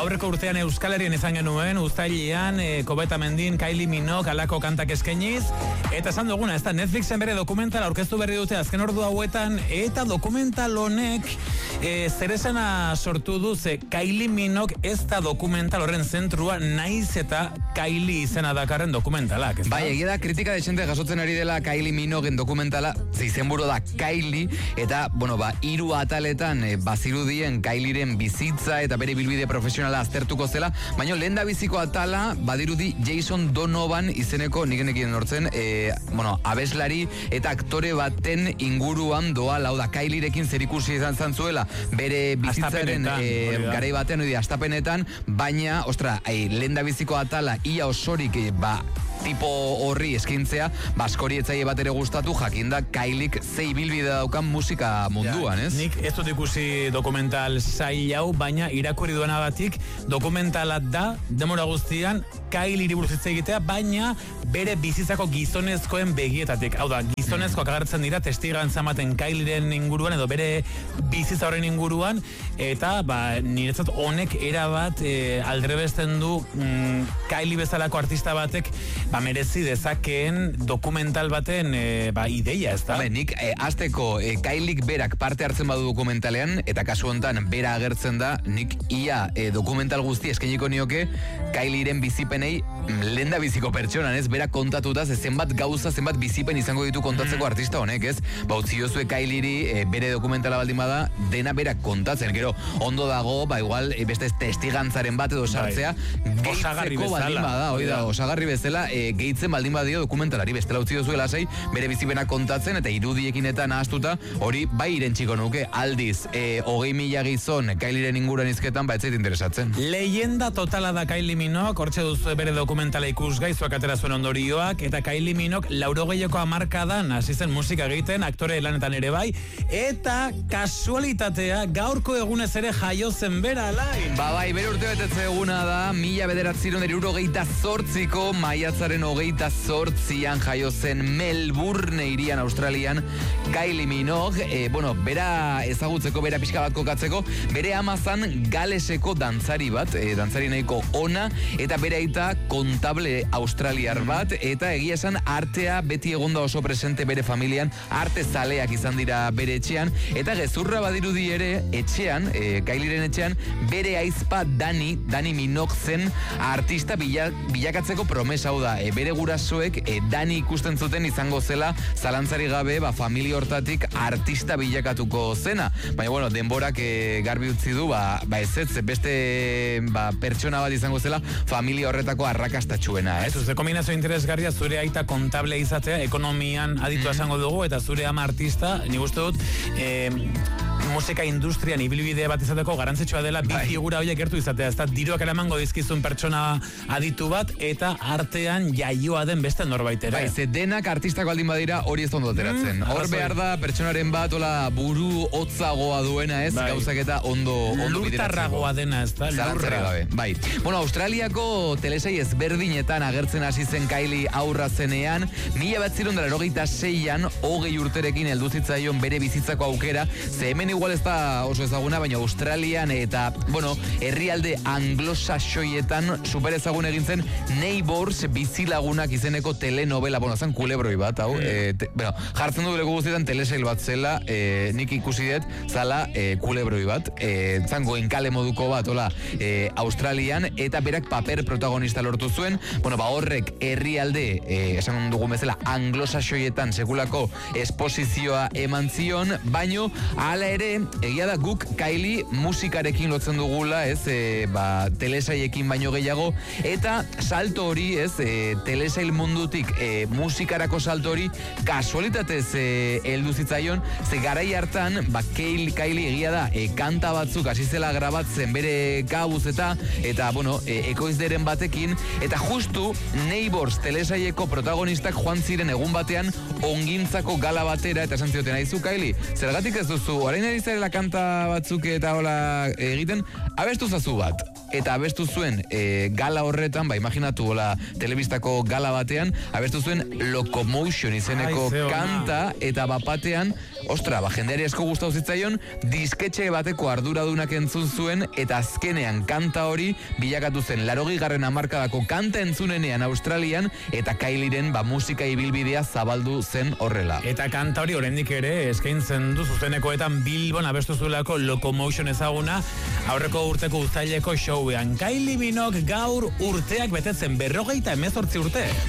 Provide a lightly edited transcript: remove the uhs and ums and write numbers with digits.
aurreko urtean Euskal Herrian izan genuen, uztailean, Kobeta Mendin, Kylie Minogue, alako kantak eskainiz, eta esan duguna, ez da Netflixen bere dokumental aurkeztu berri dute azken ordu hauetan, eta dokumental honek zer esana sortu du, ze Kylie Minogue ez da dokumental horren zentrua, naiz eta Kylie izena dakarren dokumentalak, ez da? Bai, egia da, kritika desente jasotzen ari dela Kylie Minogue dokumentala, izenburu da Kylie, eta, bueno, hiru ataletan bazirudien Kylieren bizitza eta bere bilbide profesionala aztertuko zela, baina lehen da biziko atala badirudi Jason Donovan izeneko nikenekien nortzen, abeslari eta aktore baten inguruan doa, lau da Kylierekin zerikusi izan zuela bere bizitzaren garai batean, astapenetan, baina, lehen da biziko atala ia osorik, tipo horri eskintzea, askori etzaile bat ere gustatu, jakinda Kyliek zei bilbide daukan musika munduan, ez? Nik ez dut ikusi dokumental sail hau, baina irakurri duenagatik dokumentalat da, demora guztian, Kylie buruz hitz egitea, baina bere bizitzako gizonezkoen begietatik. Hau da, gizonezkoak agertzen dira testigantza ematen Kylieren inguruan edo bere bizitza horren inguruan, eta niretzat honek erabat aldrebesten du Kylie bezalako artista batek merezi dezakeen dokumental baten ideia, ez da? Nik azteko Kyliek berak parte hartzen badu dokumentalean, eta kasu honetan bera agertzen da, nik ia dokumental guzti eskainiko nioke Kylieren bizipenei lenda biziko pertsonan, ez? Bera kontatuta, zenbat gauza, zenbat bizipen izango ditu kontatzeko artista honek, ez? Utziozue Kylieri bere dokumentala baldin bada, dena berak kontatzen, gero ondo dago, igual beste testigantzaren bat edo sartzea, gehitzeko baldin bada, osagarri bezala, gehitzen baldin badio dokumentalari, bestela utzi dozuela sei, bere bizipena kontatzen, eta irudiekin eta nahaztuta, hori bai irentziko nuke, aldiz, 20.000 gizon Kylieren inguruan izketan, etzait interesatzen. Leyenda totala da Kylie Minogue, hortxe duzu bere dokumentala ikusgai, zuak atera zuen ondorioak, eta Kylie Minogue 80ko hamarkadan hasi zen musika egiten, aktore lanetan ere bai, eta kasualitatea gaurko egunez ere jaio zen bera, alain. Bai, bere urte betetze eguna da, 1998ko maiatzaren 28an jaio zen Melbourne irian Australian Kylie Minogue, bera ezagutzeko, bera pixka bat kokatzeko, bere amazan galeseko dantzari bat, dantzari nahiko ona, eta bere aita kontable australiar bat, eta egia esan artea beti egonda oso presente bere familian, arte zaleak izan dira bere etxean, eta gezurra badirudi ere etxean, Kylieren etxean, bere aizpa Dani Minogue zen artista bilakatzeko promesa, hau da, bere gurasoek Dani ikusten zuten izango zela zalantzari gabe, familia hortatik artista bilakatuko zena, baina denborak garbi utzi du, ez beste pertsona bat izango zela familia horretako arrakastatxuena, ez? Ez, kombinazio interesgarria zure aita kontable izatea, ekonomian aditua esango dugu, eta zure ama artista, nik uste dut, musika industrian ibilbide bat izateko garantzitsua dela bi figura horiek gertu izatea, ez da diruak eramango dizkizun pertsona aditu bat, eta artean jaioa den beste norbait ere. Ze denak artistak baldin badira hori ez ondo ateratzen. Hor behar da pertsonaren bat buru hotzagoa duena, ez? Gauzak eta ondo bideratzeko. Lurtarragoa dena, ez da? Gabe. Bai. Australiako telesai ezberdinetan agertzen hasi zen Kylie aurra zenean, 1986an 20 urterekin heldu zitzaion bere bizitzako aukera, ze hemen igual ez da oso ezaguna, baina Australian eta, herrialde anglosaxoietan super ezagun egin zen Neighbors bizilagunak izeneko telenovela, zan kulebroi bat, hau, jartzen du leku guztietan telesail bat zela, nik ikusi dut, zala kulebroi bat, zan goenkale moduko bat, Australian, eta berak paper protagonista lortu zuen, horrek herrialde, esan dugun bezala, anglosaxoietan sekulako esposizioa eman zion, baino, hala ere, egia da guk Kylie musikarekin lotzen dugula, ez, telesaiekin baino gehiago, eta salto hori, ez, telesail mundutik musikarako salto hori kasualitatez heldu zitzaion, ze garai hartan, Kylie egia da, kanta batzuk hasi zela grabatzen bere kabuz eta ekoizleren batekin, eta justu Neighbors telesaieko protagonistak joan ziren egun batean ongintzako gala batera, eta esan zioten, aizu Kylie, zergatik ez duzu, orain ari zarela kanta batzuk eta hola egiten, abestu zazu bat. Eta abestu zuen gala horretan, imaginatu hola telebistako gala batean, abestu zuen Locomotion izeneko kanta, eta bapatean, jendeari asko gustatu zitzaion, disketxe bateko arduradunak entzun zuen, eta azkenean kanta hori bilakatu zen 80. hamarkadako kanta entzunenean Australian, eta Kylieren musika ibilbidea zabaldu zen horrela. Eta kanta hori oraindik ere eskaintzen du zuzenekoetan Bilbon abestu zuelako Locomotion ezaguna, aurreko urteko uztaileko showean. Kylie Minogue gaur urteak betetzen 48 urte.